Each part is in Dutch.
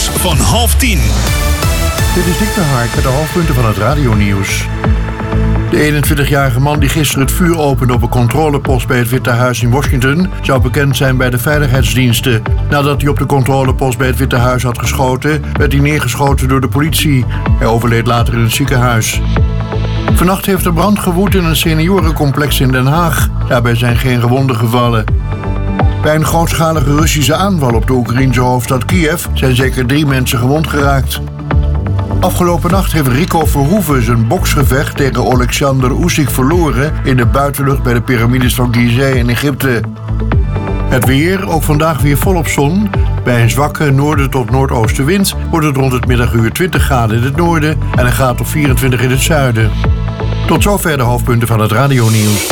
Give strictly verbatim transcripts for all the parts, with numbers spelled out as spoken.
Nieuws van half tien. Dit is Dick de Hark met de hoofdpunten van het radionieuws. De eenentwintigjarige man die gisteren het vuur opende op een controlepost bij het Witte Huis in Washington zou bekend zijn bij de veiligheidsdiensten. Nadat hij op de controlepost bij het Witte Huis had geschoten, werd hij neergeschoten door de politie. Hij overleed later in het ziekenhuis. Vannacht heeft er brand gewoed in een seniorencomplex in Den Haag. Daarbij zijn geen gewonden gevallen. Bij een grootschalige Russische aanval op de Oekraïense hoofdstad Kiev zijn zeker drie mensen gewond geraakt. Afgelopen nacht heeft Rico Verhoeven zijn boksgevecht tegen Oleksandr Usyk verloren in de buitenlucht bij de piramides van Gizeh in Egypte. Het weer, ook vandaag weer volop zon. Bij een zwakke noorden tot noordoostenwind wordt het rond het middaguur twintig graden in het noorden en een graad of vierentwintig in het zuiden. Tot zover de hoofdpunten van het radionieuws.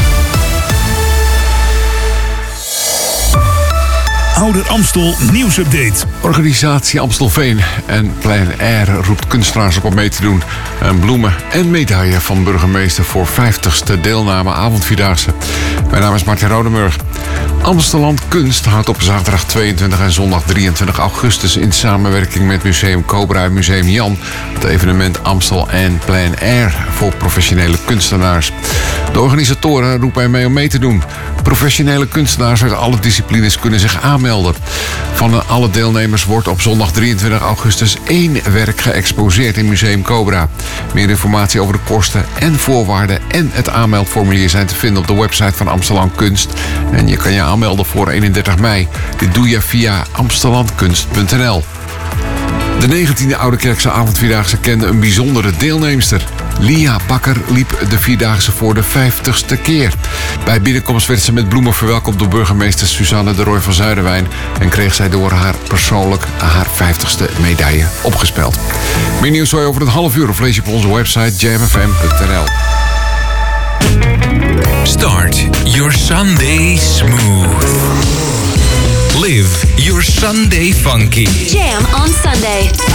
Ouder Amstel nieuwsupdate. Organisatie Amstelveen en Plein Air roept kunstenaars op om mee te doen. Een bloemen en medaille van burgemeester voor vijftigste deelname avondvierdaagse. Mijn naam is Martin Rodemurg. Amstelland Kunst houdt op zaterdag tweeëntwintig en zondag drieëntwintig augustus in samenwerking met Museum Cobra en Museum Jan het evenement Amstel en Plein Air voor professionele kunstenaars. De organisatoren roepen ermee om mee te doen. Professionele kunstenaars uit alle disciplines kunnen zich aanmelden. Van alle deelnemers wordt op zondag drieëntwintig augustus één werk geëxposeerd in Museum Cobra. Meer informatie over de kosten en voorwaarden en het aanmeldformulier zijn te vinden op de website van Amstelland Kunst. En je kan je aanmelden voor eenendertig mei. Dit doe je via amstellandkunst punt n l. De negentiende Oude Kerkse avondvierdaagse kende een bijzondere deelnemster. Lia Bakker liep de vierdaagse voor de vijftigste keer. Bij binnenkomst werd ze met bloemen verwelkomd door burgemeester Suzanne de Roy van Zuiderwijn en kreeg zij door haar persoonlijk haar vijftigste medaille opgespeld. Meer nieuws hoor je over een half uur of lees je op onze website jam f m punt n l. Start your Sunday smooth. Live your Sunday funky. Jam on Sunday.